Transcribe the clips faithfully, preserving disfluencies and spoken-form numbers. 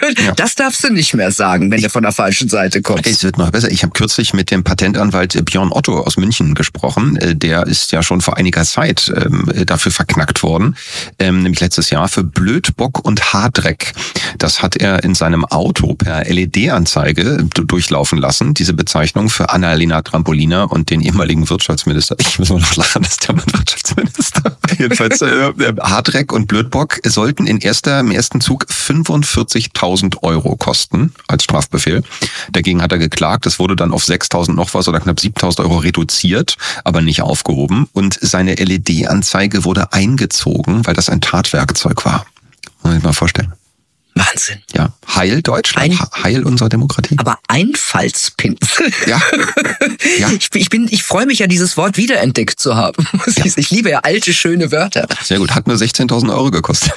Ja. Das darfst du nicht mehr sagen, wenn der von der falschen Seite kommt. Es wird noch besser. Ich habe kürzlich mit dem Patentanwalt Björn Otto aus München gesprochen. Der ist ja schon vor einiger Zeit ähm, dafür verknackt worden, ähm, nämlich letztes Jahr für Blödbock und Haardreck. Das hat er in seinem Auto per L E D-Anzeige durchlaufen lassen, diese Bezeichnung für Annalena Trampolina und den ehemaligen Wirtschaftsminister. Ich muss mal noch lachen, dass der Mann Wirtschaftsminister. Jedenfalls äh, Haardreck und Blödbock sollten in erster, im ersten Zug fünfundvierzigtausend Euro kosten als Strafbefehl. Dagegen hat er geklagt. Das wurde dann auf sechstausend noch was oder knapp siebentausend Euro reduziert, aber nicht aufgehoben. Und seine L E D-Anzeige wurde eingezogen, weil das ein Tatwerkzeug war. Muss ich mal vorstellen. Wahnsinn. Ja, heil Deutschland, Ein, heil unserer Demokratie. Aber Einfallspinsel. Ja. ja. Ich, ich bin, ich freue mich ja, dieses Wort wiederentdeckt zu haben. Ja. Ich liebe ja alte, schöne Wörter. Sehr gut, hat nur sechzehntausend Euro gekostet.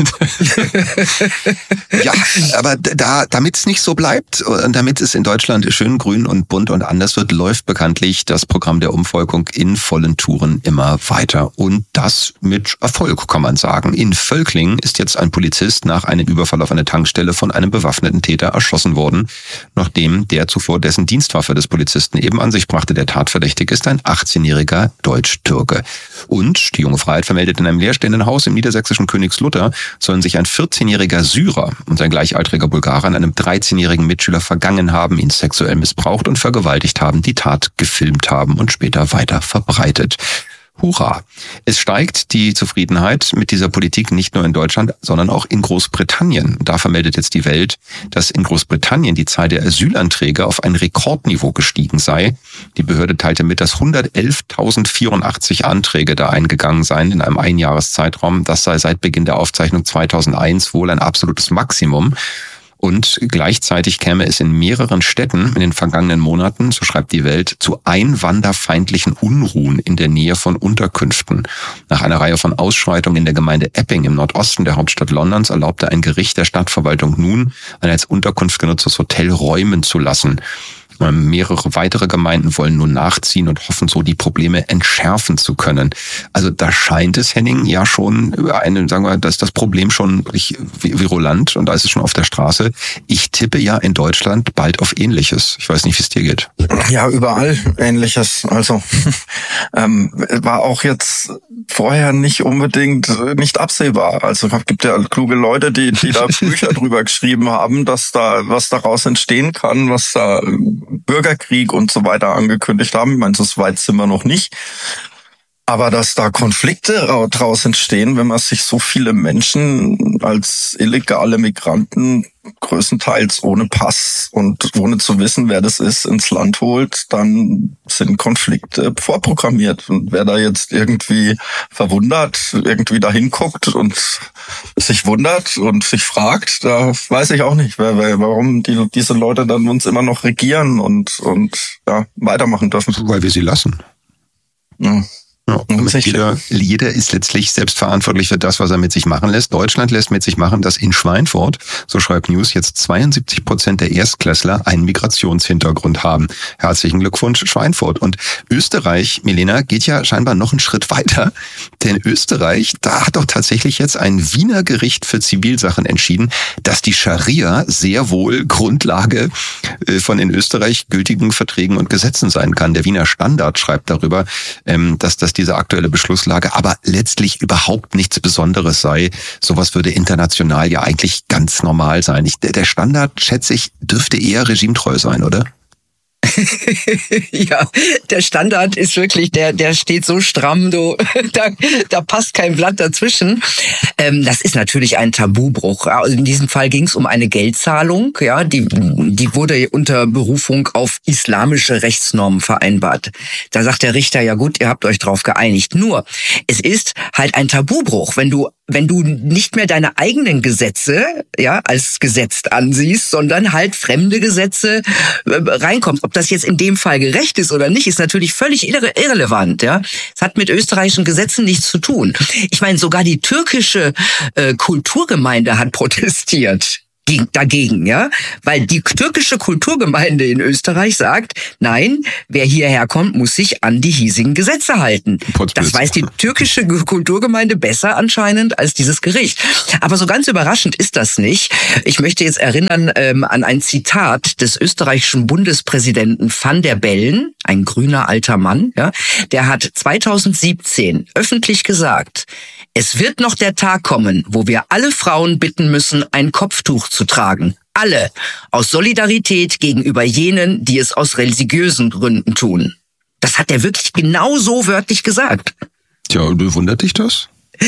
Ja, aber da, damit es nicht so bleibt und damit es in Deutschland schön grün und bunt und anders wird, läuft bekanntlich das Programm der Umvolkung in vollen Touren immer weiter. Und das mit Erfolg, kann man sagen. In Völklingen ist jetzt ein Polizist nach einem Überfall auf eine Tankstelle von einem bewaffneten Täter erschossen worden, nachdem der zuvor dessen Dienstwaffe des Polizisten eben an sich brachte. Der Tatverdächtige ist ein achtzehnjähriger Deutsch-Türke. Und die Junge Freiheit vermeldet, in einem leerstehenden Haus im niedersächsischen Königslutter sollen sich ein vierzehnjähriger Syrer und sein gleichaltriger Bulgarer an einem dreizehnjährigen Mitschüler vergangen haben, ihn sexuell missbraucht und vergewaltigt haben, die Tat gefilmt haben und später weiter verbreitet. Hurra! Es steigt die Zufriedenheit mit dieser Politik nicht nur in Deutschland, sondern auch in Großbritannien. Da vermeldet jetzt die Welt, dass in Großbritannien die Zahl der Asylanträge auf ein Rekordniveau gestiegen sei. Die Behörde teilte mit, dass hundertelftausendvierundachtzig Anträge da eingegangen seien in einem Einjahreszeitraum. Das sei seit Beginn der Aufzeichnung zweitausendeins wohl ein absolutes Maximum. Und gleichzeitig käme es in mehreren Städten in den vergangenen Monaten, so schreibt die Welt, zu einwanderfeindlichen Unruhen in der Nähe von Unterkünften. Nach einer Reihe von Ausschreitungen in der Gemeinde Epping im Nordosten der Hauptstadt Londons erlaubte ein Gericht der Stadtverwaltung nun, ein als Unterkunft genutztes Hotel räumen zu lassen. Mehrere weitere Gemeinden wollen nun nachziehen und hoffen so, die Probleme entschärfen zu können. Also da scheint es, Henning, ja schon eine, sagen wir, dass das Problem schon wirklich virulent und da ist es schon auf der Straße. Ich tippe ja in Deutschland bald auf Ähnliches. Ich weiß nicht, wie es dir geht. Ja, überall Ähnliches. Also ähm, war auch jetzt vorher nicht unbedingt nicht absehbar. Also es gibt ja kluge Leute, die, die da Bücher drüber geschrieben haben, dass da was daraus entstehen kann, was da Bürgerkrieg und so weiter angekündigt haben. Ich meine, so weit sind wir noch nicht. Aber dass da Konflikte daraus entstehen, wenn man sich so viele Menschen als illegale Migranten größtenteils ohne Pass und ohne zu wissen, wer das ist, ins Land holt, dann sind Konflikte vorprogrammiert. Und wer da jetzt irgendwie verwundert, irgendwie da hinguckt und sich wundert und sich fragt, da weiß ich auch nicht, wer, wer, warum die, diese Leute dann uns immer noch regieren und, und ja, weitermachen dürfen. Weil wir sie lassen. Ja. Ja, jeder, jeder ist letztlich selbstverantwortlich für das, was er mit sich machen lässt. Deutschland lässt mit sich machen, dass in Schweinfurt, so schreibt News, jetzt zweiundsiebzig Prozent der Erstklässler einen Migrationshintergrund haben. Herzlichen Glückwunsch, Schweinfurt. Und Österreich, Milena, geht ja scheinbar noch einen Schritt weiter. Denn Österreich, da hat doch tatsächlich jetzt ein Wiener Gericht für Zivilsachen entschieden, dass die Scharia sehr wohl Grundlage von in Österreich gültigen Verträgen und Gesetzen sein kann. Der Wiener Standard schreibt darüber, dass das diese aktuelle Beschlusslage aber letztlich überhaupt nichts Besonderes sei. Sowas würde international ja eigentlich ganz normal sein. Ich, der Standard, schätze ich, dürfte eher regimetreu sein, oder? Ja, der Standard ist wirklich, der der steht so stramm, du, da, da passt kein Blatt dazwischen. Ähm, das ist natürlich ein Tabubruch. Also in diesem Fall ging es um eine Geldzahlung, ja, die die wurde unter Berufung auf islamische Rechtsnormen vereinbart. Da sagt der Richter, ja gut, ihr habt euch drauf geeinigt. Nur, es ist halt ein Tabubruch, wenn du wenn du nicht mehr deine eigenen Gesetze ja als gesetzt ansiehst, sondern halt fremde Gesetze äh, reinkommst. Ob das jetzt in dem Fall gerecht ist oder nicht, ist natürlich völlig irre- irrelevant. Ja, es hat mit österreichischen Gesetzen nichts zu tun. Ich meine, sogar die türkische äh, Kulturgemeinde hat protestiert dagegen, ja, weil die türkische Kulturgemeinde in Österreich sagt, nein, wer hierher kommt, muss sich an die hiesigen Gesetze halten. Das weiß die türkische Kulturgemeinde besser anscheinend als dieses Gericht. Aber so ganz überraschend ist das nicht. Ich möchte jetzt erinnern ähm, an ein Zitat des österreichischen Bundespräsidenten Van der Bellen, ein grüner alter Mann, ja, der hat zweitausendsiebzehn öffentlich gesagt, es wird noch der Tag kommen, wo wir alle Frauen bitten müssen, ein Kopftuch zu tragen. Alle. Aus Solidarität gegenüber jenen, die es aus religiösen Gründen tun. Das hat er wirklich genau so wörtlich gesagt. Tja, wundert dich das?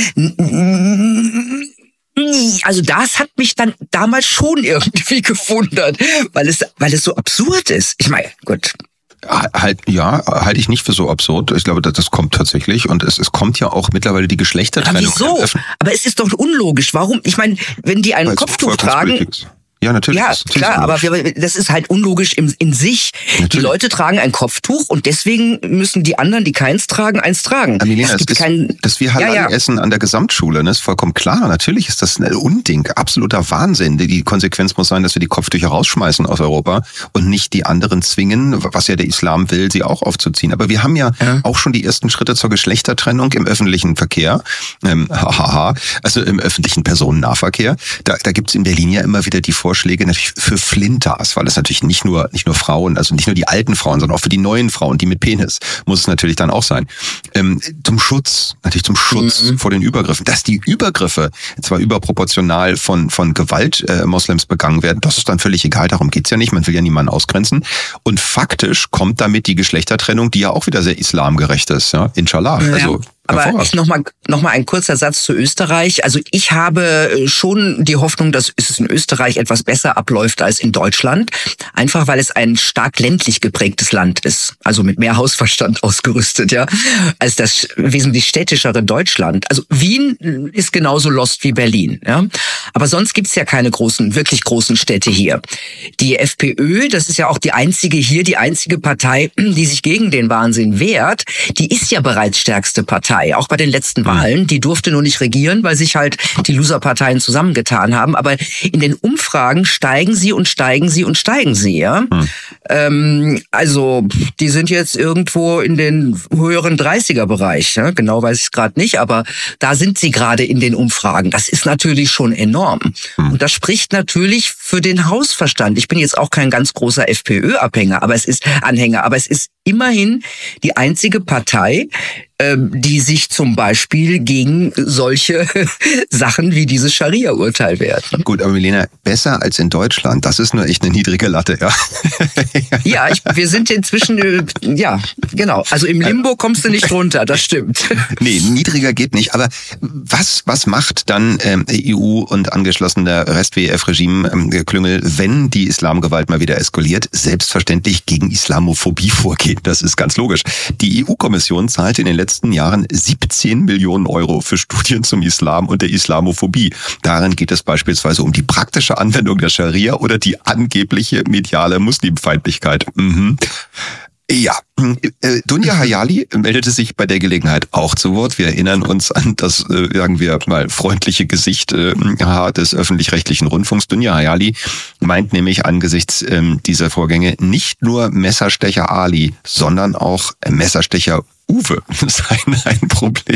Also das hat mich dann damals schon irgendwie gewundert, weil es, weil es so absurd ist. Ich meine, gut. Halt, ja, halte ich nicht für so absurd. Ich glaube, das kommt tatsächlich und es, es kommt ja auch mittlerweile die Geschlechtertrennung. Aber wieso? Aber es ist doch unlogisch. Warum? Ich meine, wenn die ein Kopftuch tragen... Ja, natürlich. Ja, klar, aber wir, das ist halt unlogisch in, in sich. Natürlich. Die Leute tragen ein Kopftuch und deswegen müssen die anderen, die keins tragen, eins tragen. Milena, es gibt ist, kein, dass wir Halal ja, ja. essen an der Gesamtschule, ne, ist vollkommen klar. Natürlich ist das ein Unding, absoluter Wahnsinn. Die Konsequenz muss sein, dass wir die Kopftücher rausschmeißen aus Europa und nicht die anderen zwingen, was ja der Islam will, sie auch aufzuziehen. Aber wir haben ja, ja. auch schon die ersten Schritte zur Geschlechtertrennung im öffentlichen Verkehr. Ähm, haha, also im öffentlichen Personennahverkehr. Da, da gibt's in Berlin ja immer wieder die Vorschläge, natürlich für Flinters, weil es natürlich nicht nur nicht nur Frauen, also nicht nur die alten Frauen, sondern auch für die neuen Frauen, die mit Penis, muss es natürlich dann auch sein. Ähm, zum Schutz, natürlich zum Schutz mhm. vor den Übergriffen. Dass die Übergriffe zwar überproportional von von Gewalt äh, Moslems begangen werden, das ist dann völlig egal, darum geht's ja nicht, man will ja niemanden ausgrenzen. Und faktisch kommt damit die Geschlechtertrennung, die ja auch wieder sehr islamgerecht ist, ja, inshallah. Ja. Also aber ich noch mal noch mal ein kurzer Satz zu Österreich. Also ich habe schon die Hoffnung, dass es in Österreich etwas besser abläuft als in Deutschland, einfach weil es ein stark ländlich geprägtes Land ist, also mit mehr Hausverstand ausgerüstet, ja, als das wesentlich städtischere Deutschland. Also Wien ist genauso lost wie Berlin, ja, aber sonst gibt's ja keine großen, wirklich großen Städte hier. Die FPÖ, das ist ja auch die einzige hier, die einzige Partei, die sich gegen den Wahnsinn wehrt, die ist ja bereits stärkste Partei. Auch bei den letzten Wahlen, die durfte nur nicht regieren, weil sich halt die Loserparteien zusammengetan haben. Aber in den Umfragen steigen sie und steigen sie und steigen sie, ja. Hm. Ähm, also die sind jetzt irgendwo in den höheren dreißiger-Bereich. Ja? Genau weiß ich es gerade nicht, aber da sind sie gerade in den Umfragen. Das ist natürlich schon enorm. Hm. Und das spricht natürlich für den Hausverstand. Ich bin jetzt auch kein ganz großer FPÖ-Anhänger, aber es ist Anhänger, aber es ist immerhin die einzige Partei, die sich zum Beispiel gegen solche Sachen wie dieses Scharia-Urteil wehrt. Gut, aber Milena, besser als in Deutschland, das ist nur echt eine niedrige Latte, ja. Ja, ich, wir sind inzwischen, ja, genau. Also im Limbo kommst du nicht runter, das stimmt. Nee, niedriger geht nicht. Aber was was macht dann ähm, E U und angeschlossener Rest-W E F-Regime-Klüngel, ähm, wenn die Islamgewalt mal wieder eskaliert? Selbstverständlich gegen Islamophobie vorgehen. Das ist ganz logisch. Die E U-Kommission zahlte in den letzten Jahren siebzehn Millionen Euro für Studien zum Islam und der Islamophobie. Darin geht es beispielsweise um die praktische Anwendung der Scharia oder die angebliche mediale Muslimfeindlichkeit. Mhm. Ja, Dunja Hayali meldete sich bei der Gelegenheit auch zu Wort. Wir erinnern uns an das, sagen wir mal, freundliche Gesicht des öffentlich-rechtlichen Rundfunks. Dunja Hayali meint nämlich angesichts dieser Vorgänge nicht nur Messerstecher Ali, sondern auch Messerstecher Uwe seien ein Problem.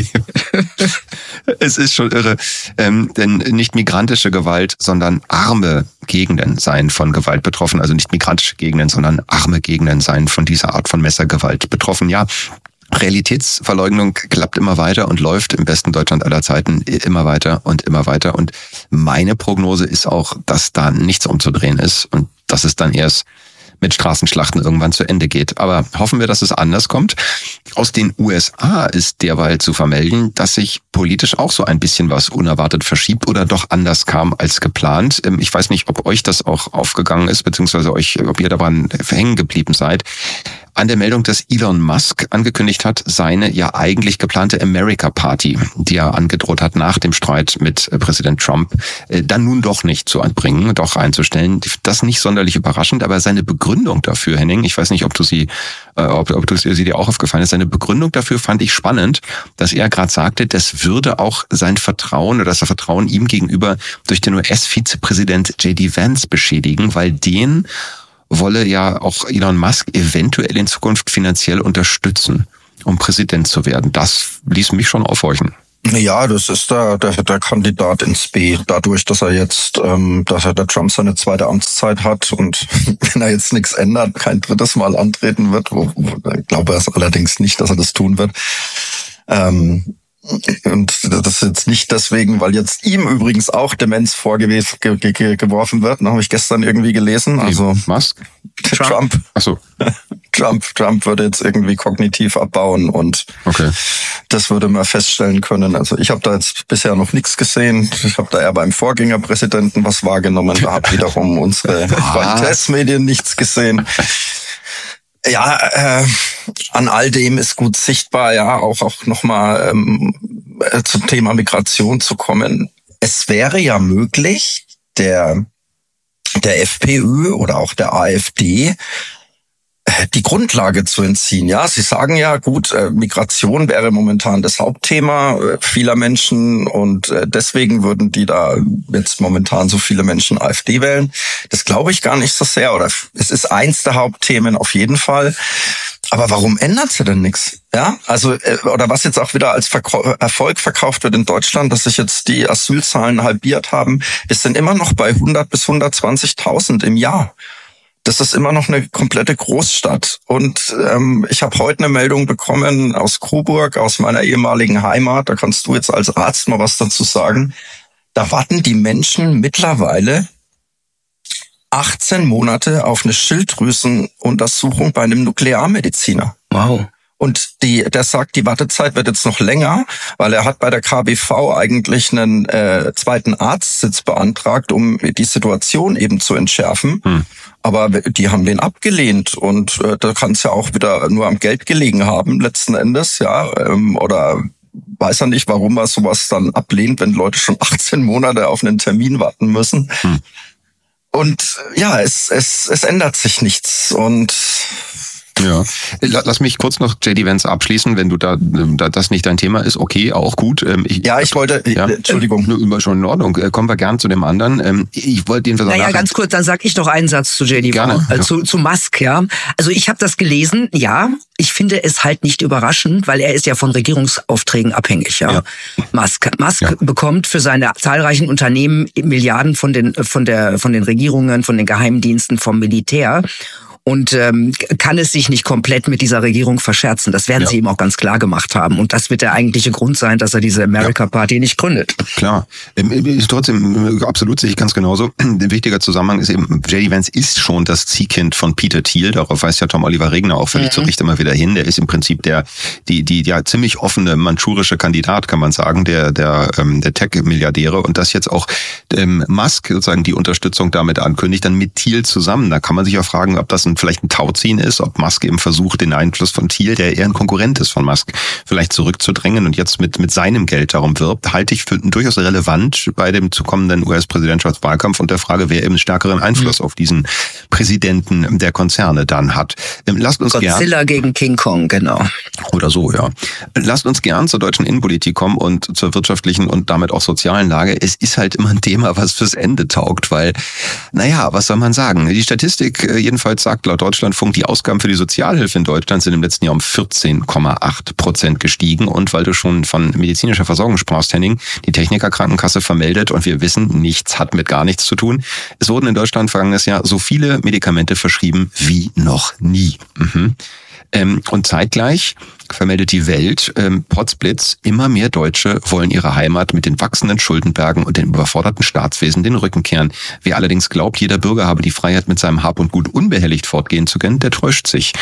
Es ist schon irre, ähm, denn nicht migrantische Gewalt, sondern arme Gegenden seien von Gewalt betroffen. Also nicht migrantische Gegenden, sondern arme Gegenden seien von dieser Art von Messergewalt betroffen. Ja, Realitätsverleugnung klappt immer weiter und läuft im besten Deutschland aller Zeiten immer weiter und immer weiter. Und meine Prognose ist auch, dass da nichts umzudrehen ist und dass es dann erst mit Straßenschlachten irgendwann zu Ende geht. Aber hoffen wir, dass es anders kommt. Aus den U S A ist derweil zu vermelden, dass sich politisch auch so ein bisschen was unerwartet verschiebt oder doch anders kam als geplant. Ich weiß nicht, ob euch das auch aufgegangen ist, beziehungsweise euch, ob ihr daran hängen geblieben seid. an der Meldung, dass Elon Musk angekündigt hat, seine ja eigentlich geplante America Party, die er angedroht hat, nach dem Streit mit Präsident Trump, dann nun doch nicht zu anbringen, doch einzustellen. Das nicht sonderlich überraschend, aber seine Begründung dafür, Henning, ich weiß nicht, ob du sie, ob, ob du sie dir auch aufgefallen ist, seine Begründung dafür fand ich spannend, dass er gerade sagte, das würde auch sein Vertrauen oder das Vertrauen ihm gegenüber durch den U S-Vizepräsident J D Vance beschädigen, weil den wolle ja auch Elon Musk eventuell in Zukunft finanziell unterstützen, um Präsident zu werden. Das ließ mich schon aufhorchen. Ja, das ist der, der, der Kandidat ins B. Dadurch, dass er jetzt, ähm, dass er der Trump seine zweite Amtszeit hat und wenn er jetzt nichts ändert, kein drittes Mal antreten wird, wo, wo, ich glaube er allerdings nicht, dass er das tun wird. Ähm, Und das ist jetzt nicht deswegen, weil jetzt ihm übrigens auch Demenz vorgeworfen wird. Das habe ich gestern irgendwie gelesen. Also Musk? Trump. Trump. Ach so. Trump, Trump würde jetzt irgendwie kognitiv abbauen und okay. Das würde man feststellen können. Also ich habe da jetzt bisher noch nichts gesehen. Ich habe da eher beim Vorgängerpräsidenten was wahrgenommen. Da hat wiederum unsere Qualitätsmedien nichts gesehen. Ja, äh, an all dem ist gut sichtbar, ja, auch auch nochmal ähm, zum Thema Migration zu kommen. Es wäre ja möglich, der der FPÖ oder auch der AfD die Grundlage zu entziehen. Ja, Sie sagen ja, gut, Migration wäre momentan das Hauptthema vieler Menschen und deswegen würden die da jetzt momentan so viele Menschen AfD wählen. Das glaube ich gar nicht so sehr, oder es ist eins der Hauptthemen auf jeden Fall. Aber warum ändert sie denn nichts? Ja, also, oder was jetzt auch wieder als Verkau- Erfolg verkauft wird in Deutschland, dass sich jetzt die Asylzahlen halbiert haben, ist dann immer noch bei hundert bis hundertzwanzigtausend im Jahr. Das ist immer noch eine komplette Großstadt. Und ähm, ich habe heute eine Meldung bekommen aus Coburg, aus meiner ehemaligen Heimat. Da kannst du jetzt als Arzt mal was dazu sagen. Da warten die Menschen mittlerweile achtzehn Monate auf eine Schilddrüsenuntersuchung bei einem Nuklearmediziner. Wow. Und die, der sagt, die Wartezeit wird jetzt noch länger, weil er hat bei der K B V eigentlich einen äh, zweiten Arztsitz beantragt, um die Situation eben zu entschärfen. Hm. Aber die haben den abgelehnt und äh, da kann es ja auch wieder nur am Geld gelegen haben, letzten Endes, ja, ähm, oder weiß er nicht, warum er sowas dann ablehnt, wenn Leute schon achtzehn Monate auf einen Termin warten müssen. Hm. Und ja, es, es, es ändert sich nichts und ja, lass mich kurz noch J D Vance abschließen, wenn du da, da das nicht dein Thema ist, okay, auch gut. Ich, ja, ich wollte, ja, Entschuldigung. Äh, schon in Ordnung, kommen wir gern zu dem anderen. Ich wollte den Versuch. Naja, ganz kurz, dann sag ich doch einen Satz zu J D Vance, äh, zu, zu Musk, ja. Also ich habe das gelesen, ja, ich finde es halt nicht überraschend, weil er ist ja von Regierungsaufträgen abhängig, ja. ja. Musk, Musk ja. bekommt für seine zahlreichen Unternehmen Milliarden von den, von der, von den Regierungen, von den Geheimdiensten, vom Militär. Und ähm, kann es sich nicht komplett mit dieser Regierung verscherzen. Das werden ja. sie ihm auch ganz klar gemacht haben. Und das wird der eigentliche Grund sein, dass er diese America Party nicht gründet. Klar. Ist trotzdem, absolut sehe ich ganz genauso. Ein wichtiger Zusammenhang ist eben, J D Vance ist schon das Ziehkind von Peter Thiel. Darauf weist ja Tom Oliver Regner auch völlig mhm. zu Recht immer wieder hin. Der ist im Prinzip der, die, die, ja, ziemlich offene manchurische Kandidat, kann man sagen, der, der, ähm, der Tech-Milliardäre. Und dass jetzt auch ähm, Musk sozusagen die Unterstützung damit ankündigt, dann mit Thiel zusammen. Da kann man sich auch fragen, ob das ein vielleicht ein Tauziehen ist, ob Musk eben versucht, den Einfluss von Thiel, der eher ein Konkurrent ist von Musk, vielleicht zurückzudrängen und jetzt mit mit seinem Geld darum wirbt, halte ich für durchaus relevant bei dem zu kommenden U S-Präsidentschaftswahlkampf und der Frage, wer eben stärkeren Einfluss mhm. auf diesen Präsidenten der Konzerne dann hat. Lasst uns Godzilla gern, gegen King Kong, genau. Oder so, ja. Lasst uns gern zur deutschen Innenpolitik kommen und zur wirtschaftlichen und damit auch sozialen Lage. Es ist halt immer ein Thema, was fürs Ende taugt, weil, naja, was soll man sagen? Die Statistik jedenfalls sagt laut Deutschlandfunk, die Ausgaben für die Sozialhilfe in Deutschland sind im letzten Jahr um vierzehn Komma acht Prozent gestiegen. Und weil du schon von medizinischer Versorgung sprachst, Henning, die Technikerkrankenkasse vermeldet, und wir wissen, nichts hat mit gar nichts zu tun. Es wurden in Deutschland vergangenes Jahr so viele Medikamente verschrieben wie noch nie. Mhm. Ähm, und zeitgleich vermeldet die Welt, ähm, Potzblitz, immer mehr Deutsche wollen ihre Heimat mit den wachsenden Schuldenbergen und dem überforderten Staatswesen den Rücken kehren. Wer allerdings glaubt, jeder Bürger habe die Freiheit, mit seinem Hab und Gut unbehelligt fortgehen zu können, der täuscht sich.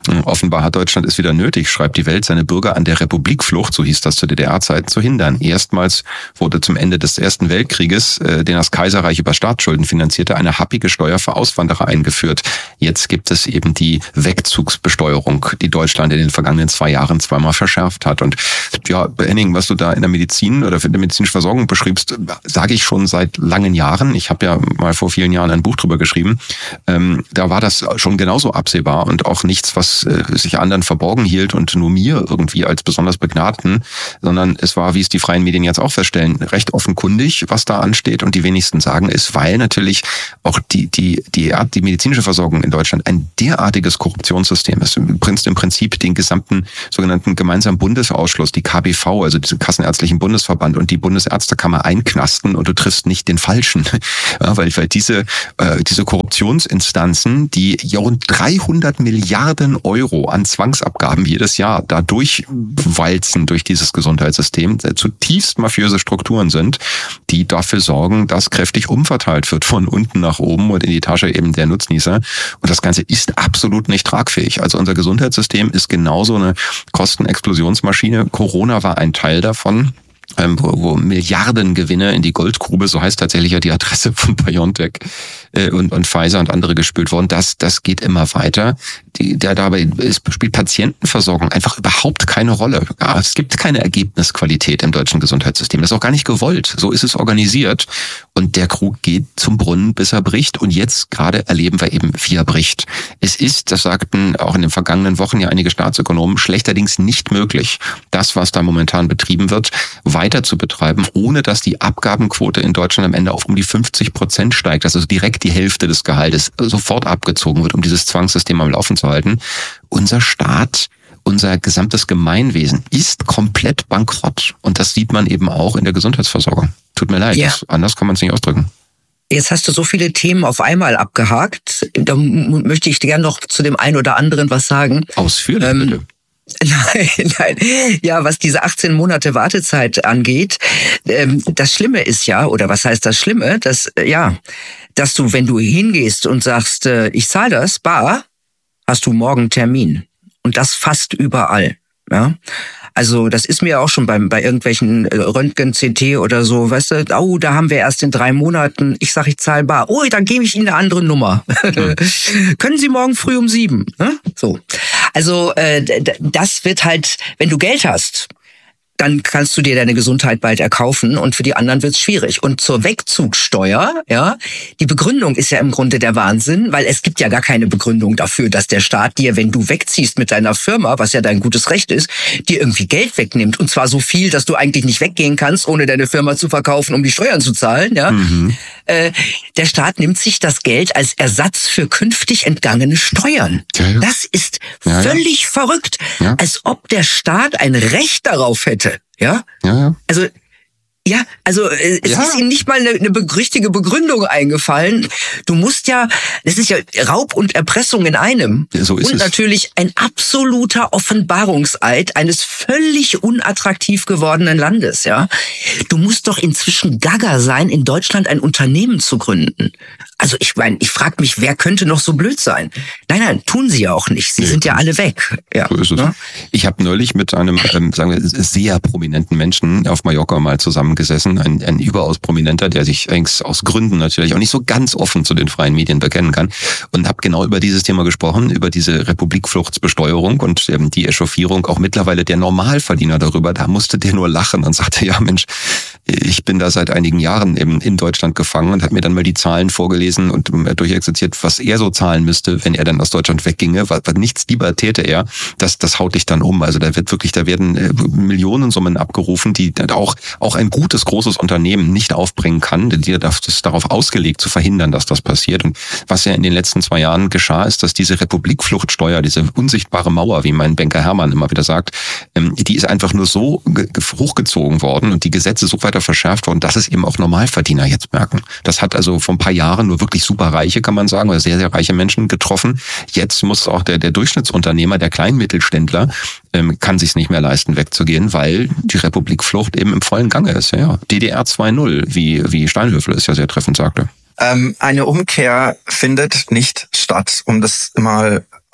Offenbar hat Deutschland es wieder nötig, schreibt die Welt, seine Bürger an der Republikflucht, so hieß das zu D D R-Zeiten, zu hindern. Erstmals wurde zum Ende des Ersten Weltkrieges, äh, den das Kaiserreich über Staatsschulden finanzierte, eine happige Steuer für Auswanderer eingeführt. Jetzt gibt es eben die Wegzugsbesteuerung, die Deutschland in den vergangenen zwei Jahren zweimal verschärft hat. Und ja, Henning, was du da in der Medizin oder in der medizinischen Versorgung beschriebst, sage ich schon seit langen Jahren. Ich habe ja mal vor vielen Jahren ein Buch drüber geschrieben. Ähm, da war das schon genauso absehbar und auch nichts, was sich anderen verborgen hielt und nur mir irgendwie als besonders Begnadeten, sondern es war, wie es die freien Medien jetzt auch feststellen, recht offenkundig, was da ansteht, und die wenigsten sagen es, weil natürlich auch die die die die medizinische Versorgung in Deutschland ein derartiges Korruptionssystem ist. Im Prinzip den gesamten sogenannten gemeinsamen Bundesausschluss, die K B V, also diesen Kassenärztlichen Bundesverband und die Bundesärztekammer einknasten und du triffst nicht den Falschen, ja, weil weil diese äh, diese Korruptionsinstanzen, die ja rund dreihundert Milliarden Euro an Zwangsabgaben jedes Jahr da durchwalzen durch dieses Gesundheitssystem, zutiefst mafiöse Strukturen sind, die dafür sorgen, dass kräftig umverteilt wird von unten nach oben und in die Tasche eben der Nutznießer. Und das Ganze ist absolut nicht tragfähig. Also unser Gesundheitssystem ist genauso eine Kostenexplosionsmaschine. Corona war ein Teil davon. Ähm, wo, wo Milliardengewinne in die Goldgrube, so heißt tatsächlich ja die Adresse von BioNTech äh, und, und Pfizer und andere gespült worden. Das, das geht immer weiter. Die, der, dabei ist, spielt Patientenversorgung einfach überhaupt keine Rolle. Ja, es gibt keine Ergebnisqualität im deutschen Gesundheitssystem. Das ist auch gar nicht gewollt. So ist es organisiert. Und der Krug geht zum Brunnen, bis er bricht. Und jetzt gerade erleben wir eben, wie er bricht. Es ist, das sagten auch in den vergangenen Wochen ja einige Staatsökonomen, schlechterdings nicht möglich, das, was da momentan betrieben wird, weiter zu betreiben, ohne dass die Abgabenquote in Deutschland am Ende auf um die fünfzig Prozent steigt. Das ist also direkt die Hälfte des Gehaltes sofort abgezogen wird, um dieses Zwangssystem am Laufen zu halten. Unser Staat, unser gesamtes Gemeinwesen ist komplett bankrott. Und das sieht man eben auch in der Gesundheitsversorgung. Tut mir leid, ja. das, anders kann man es nicht ausdrücken. Jetzt hast du so viele Themen auf einmal abgehakt. Da m- möchte ich gerne noch zu dem einen oder anderen was sagen. Ausführlich, ähm, bitte. Nein, nein. Ja, was diese achtzehn Monate Wartezeit angeht, ähm, das Schlimme ist ja, oder was heißt das Schlimme, dass, äh, ja, dass du, wenn du hingehst und sagst, äh, ich zahle das, bar, hast du morgen Termin. Und das fast überall. Ja, also das ist mir auch schon beim bei irgendwelchen Röntgen, C T oder so, weißt du, oh, da haben wir erst in drei Monaten, ich sag, ich zahle bar, oh, dann gebe ich Ihnen eine andere Nummer. Hm. Können Sie morgen früh um sieben? Ne? So, also äh, das wird halt, wenn du Geld hast, dann kannst du dir deine Gesundheit bald erkaufen und für die anderen wird's schwierig. Und zur Wegzugsteuer, ja, die Begründung ist ja im Grunde der Wahnsinn, weil es gibt ja gar keine Begründung dafür, dass der Staat dir, wenn du wegziehst mit deiner Firma, was ja dein gutes Recht ist, dir irgendwie Geld wegnimmt. Und zwar so viel, dass du eigentlich nicht weggehen kannst, ohne deine Firma zu verkaufen, um die Steuern zu zahlen, ja. Mhm. Äh, der Staat nimmt sich das Geld als Ersatz für künftig entgangene Steuern. Ja, ja. Das ist ja, völlig ja. verrückt. Ja. Als ob der Staat ein Recht darauf hätte. Ja? Ja, ja. Also, ja, also es ja. ist ihnen nicht mal eine, eine richtige Begründung eingefallen. Du musst ja, das ist ja Raub und Erpressung in einem. Ja, so ist und es. Natürlich ein absoluter Offenbarungseid eines völlig unattraktiv gewordenen Landes. Ja, du musst doch inzwischen gaga sein, in Deutschland ein Unternehmen zu gründen. Also ich meine, ich frage mich, wer könnte noch so blöd sein? Nein, nein, tun sie ja auch nicht. Sie nee. sind ja alle weg. Ja. So ist es. Ja? Ich habe neulich mit einem, ähm, sagen wir, sehr prominenten Menschen auf Mallorca mal zusammengesessen. Ein, ein überaus prominenter, der sich eigentlich aus Gründen natürlich auch nicht so ganz offen zu den freien Medien bekennen kann. Und habe genau über dieses Thema gesprochen, über diese Republikfluchtsbesteuerung und ähm, die Echauffierung auch mittlerweile der Normalverdiener darüber. Da musste der nur lachen und sagte, ja Mensch, ich bin da seit einigen Jahren eben in Deutschland gefangen und hat mir dann mal die Zahlen vorgelesen und durchexerziert, was er so zahlen müsste, wenn er dann aus Deutschland wegginge. Was, was nichts lieber täte er, das, das haut dich dann um. Also da wird wirklich, da werden äh, Millionensummen abgerufen, die auch, auch ein gutes, großes Unternehmen nicht aufbringen kann. Die das ist darauf ausgelegt, zu verhindern, dass das passiert. Und was ja in den letzten zwei Jahren geschah, ist, dass diese Republikfluchtsteuer, diese unsichtbare Mauer, wie mein Banker Hermann immer wieder sagt, ähm, die ist einfach nur so ge- hochgezogen worden und die Gesetze so weiter verschärft worden, dass es eben auch Normalverdiener jetzt merken. Das hat also vor ein paar Jahren nur wirklich super reiche, kann man sagen, oder sehr, sehr reiche Menschen getroffen. Jetzt muss auch der, der Durchschnittsunternehmer, der Kleinmittelständler, ähm, kann sich's nicht mehr leisten, wegzugehen, weil die Republikflucht eben im vollen Gange ist. Ja, D D R zwei Punkt null, wie, wie Steinhöfel es ja sehr treffend sagte. Ähm, eine Umkehr findet nicht statt, um das mal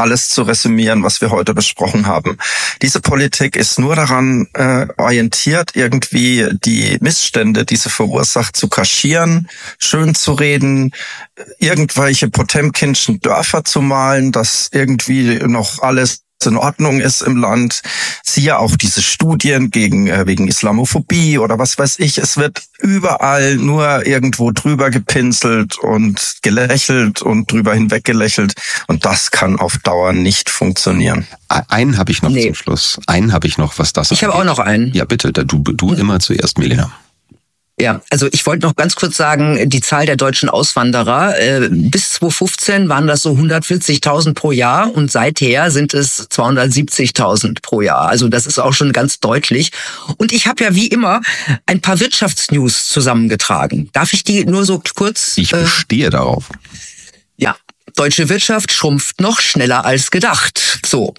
alles zu resümieren, was wir heute besprochen haben. Diese Politik ist nur daran äh, orientiert, irgendwie die Missstände, die sie verursacht, zu kaschieren, schön zu reden, irgendwelche Potemkinschen Dörfer zu malen, dass irgendwie noch alles in Ordnung ist im Land. Siehe auch diese Studien gegen äh, wegen Islamophobie oder was weiß ich. Es wird überall nur irgendwo drüber gepinselt und gelächelt und drüber hinweggelächelt. Und das kann auf Dauer nicht funktionieren. Einen habe ich noch Nee. zum Schluss. Einen habe ich noch, was das Ich habe auch noch einen. Ja, bitte, du, du immer zuerst, Milena. Ja, also ich wollte noch ganz kurz sagen, die Zahl der deutschen Auswanderer, äh, bis zweitausendfünfzehn waren das so hundertvierzigtausend pro Jahr und seither sind es zweihundertsiebzigtausend pro Jahr. Also das ist auch schon ganz deutlich. Und ich habe ja wie immer ein paar Wirtschaftsnews zusammengetragen. Darf ich die nur so kurz? Ich bestehe äh, darauf. Ja, deutsche Wirtschaft schrumpft noch schneller als gedacht. So.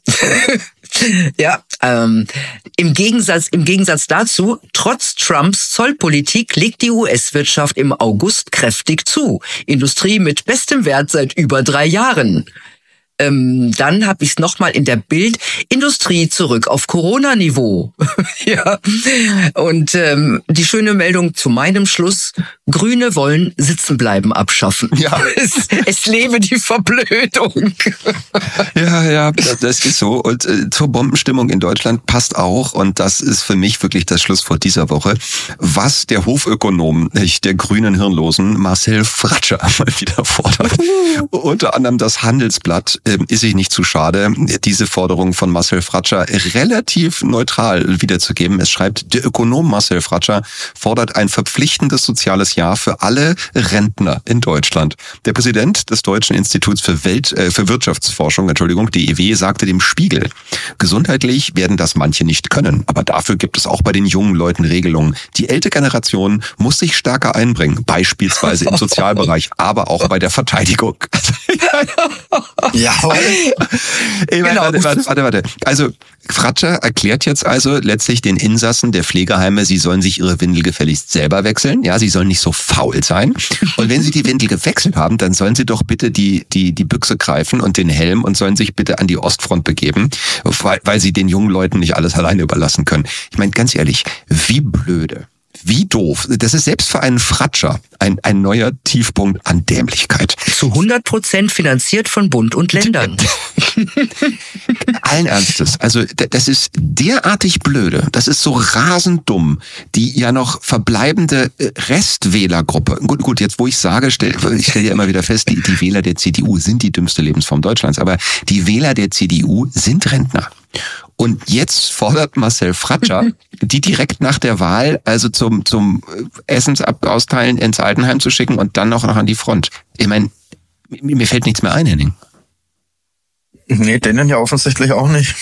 Ja, ähm, im Gegensatz, im Gegensatz dazu, trotz Trumps Zollpolitik legt die U S-Wirtschaft im August kräftig zu. Industrie mit bestem Wert seit über drei Jahren. Ähm, dann habe ich es nochmal in der Bild, Industrie zurück auf Corona-Niveau. Ja, und ähm, die schöne Meldung zu meinem Schluss, Grüne wollen Sitzenbleiben abschaffen. Ja. Es, es lebe die Verblödung. Ja, ja, das ist so. Und äh, zur Bombenstimmung in Deutschland passt auch, und das ist für mich wirklich das Schlusswort dieser Woche, was der Hofökonom, nicht der grünen Hirnlosen, Marcel Fratscher mal wieder fordert. Unter anderem das Handelsblatt äh, ist sich nicht zu schade, diese Forderung von Marcel Fratscher relativ neutral wiederzugeben. Es schreibt, der Ökonom Marcel Fratscher fordert ein verpflichtendes soziales Jahr für alle Rentner in Deutschland. Der Präsident des Deutschen Instituts für Welt, äh, für Wirtschaftsforschung, Entschuldigung, D I W, sagte dem Spiegel, gesundheitlich werden das manche nicht können, aber dafür gibt es auch bei den jungen Leuten Regelungen. Die ältere Generation muss sich stärker einbringen, beispielsweise im Sozialbereich, aber auch bei der Verteidigung. Ja, Ich meine, warte, warte, warte, warte. Also Fratscher erklärt jetzt also letztlich den Insassen der Pflegeheime, sie sollen sich ihre Windel gefälligst selber wechseln. Ja, sie sollen nicht so faul sein. Und wenn sie die Windel gewechselt haben, dann sollen sie doch bitte die die die Büchse greifen und den Helm und sollen sich bitte an die Ostfront begeben, weil, weil sie den jungen Leuten nicht alles alleine überlassen können. Ich meine, ganz ehrlich, wie blöde. Wie doof. Das ist selbst für einen Fratscher ein, ein neuer Tiefpunkt an Dämlichkeit. Zu hundert Prozent finanziert von Bund und Ländern. Allen Ernstes. Also das ist derartig blöde. Das ist so rasend dumm. Die ja noch verbleibende Restwählergruppe. Gut, gut, jetzt wo ich sage, stell, ich stelle ja immer wieder fest, die, die Wähler der C D U sind die dümmste Lebensform Deutschlands. Aber die Wähler der C D U sind Rentner. Und jetzt fordert Marcel Fratscher, die direkt nach der Wahl also zum zum Essensausteilen ins Altenheim zu schicken und dann noch an die Front. Ich meine, mir fällt nichts mehr ein, Henning. Nee, denen ja offensichtlich auch nicht.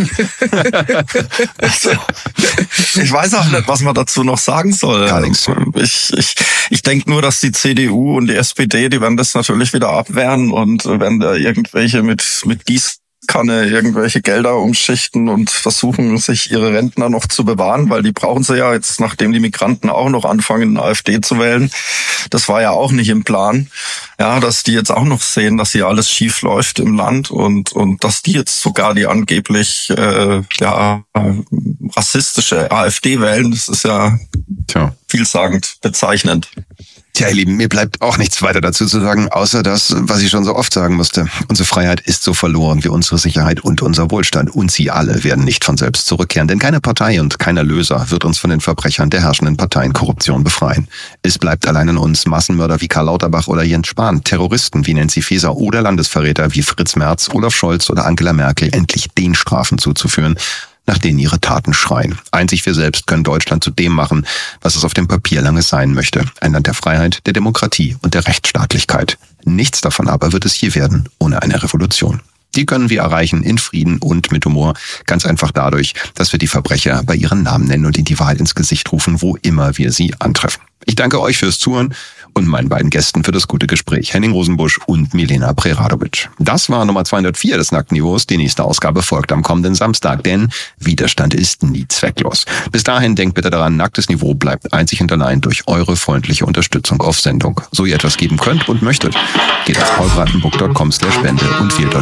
Also, ich weiß auch nicht, was man dazu noch sagen soll. Gar nichts. Ich, ich, ich denke nur, dass die C D U und die S P D, die werden das natürlich wieder abwehren und werden da irgendwelche mit mit Gieß Kanne irgendwelche Gelder umschichten und versuchen, sich ihre Rentner noch zu bewahren, weil die brauchen sie ja jetzt, nachdem die Migranten auch noch anfangen, AfD zu wählen. Das war ja auch nicht im Plan. Ja, dass die jetzt auch noch sehen, dass hier alles schief läuft im Land und und dass die jetzt sogar die angeblich äh, ja rassistische AfD wählen, das ist ja Tja. vielsagend, bezeichnend. Tja, ihr Lieben, mir bleibt auch nichts weiter dazu zu sagen, außer das, was ich schon so oft sagen musste. Unsere Freiheit ist so verloren wie unsere Sicherheit und unser Wohlstand. Und sie alle werden nicht von selbst zurückkehren. Denn keine Partei und kein Erlöser wird uns von den Verbrechern der herrschenden Parteien Korruption befreien. Es bleibt allein an uns, Massenmörder wie Karl Lauterbach oder Jens Spahn, Terroristen wie Nancy Faeser oder Landesverräter wie Fritz Merz, Olaf Scholz oder Angela Merkel endlich den Strafen zuzuführen, nach denen ihre Taten schreien. Einzig wir selbst können Deutschland zu dem machen, was es auf dem Papier lange sein möchte. Ein Land der Freiheit, der Demokratie und der Rechtsstaatlichkeit. Nichts davon aber wird es je werden ohne eine Revolution. Die können wir erreichen in Frieden und mit Humor. Ganz einfach dadurch, dass wir die Verbrecher bei ihren Namen nennen und ihnen die Wahrheit ins Gesicht rufen, wo immer wir sie antreffen. Ich danke euch fürs Zuhören und meinen beiden Gästen für das gute Gespräch, Henning Rosenbusch und Milena Preradovic. Das war Nummer zweihundertvier des Nackten Niveaus. Die nächste Ausgabe folgt am kommenden Samstag, denn Widerstand ist nie zwecklos. Bis dahin denkt bitte daran, Nacktes Niveau bleibt einzig und allein durch eure freundliche Unterstützung auf Sendung. So ihr etwas geben könnt und möchtet, geht auf paulbrandenburg punkt com slash spende und wählt euch